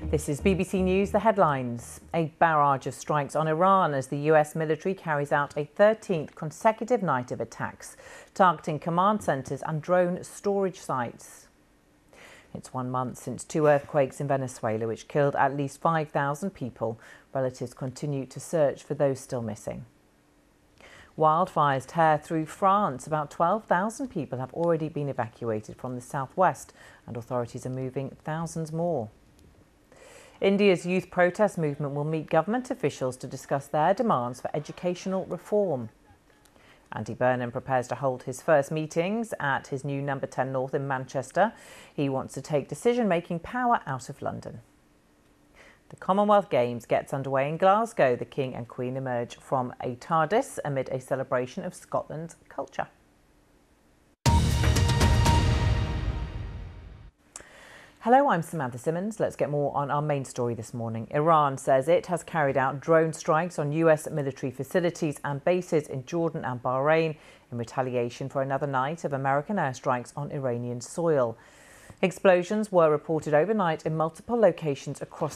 This is BBC News, the headlines. A barrage of strikes on Iran as the US military carries out a 13th consecutive night of attacks, targeting command centres and drone storage sites. It's 1 month since 2 earthquakes in Venezuela, which killed at least 5,000 people. Relatives continue to search for those still missing. Wildfires tear through France. About 12,000 people have already been evacuated from the southwest, and authorities are moving thousands more. India's youth protest movement will meet government officials to discuss their demands for educational reform. Andy Burnham prepares to hold his first meetings at his new No. 10 North in Manchester. He wants to take decision-making power out of London. The Commonwealth Games gets underway in Glasgow. The King and Queen emerge from a TARDIS amid a celebration of Scotland's culture. Hello, I'm Samantha Simmons. Let's get more on our main story this morning. Iran says it has carried out drone strikes on US military facilities and bases in Jordan and Bahrain in retaliation for another night of American airstrikes on Iranian soil. Explosions were reported overnight in multiple locations across